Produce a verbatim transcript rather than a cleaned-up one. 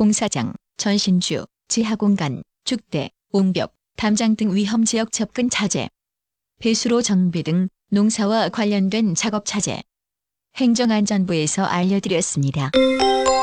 공사장, 전신주, 지하공간, 죽대, 옹벽, 담장 등 위험지역 접근 자제, 배수로 정비 등 농사와 관련된 작업 자제. 행정안전부에서 알려드렸습니다.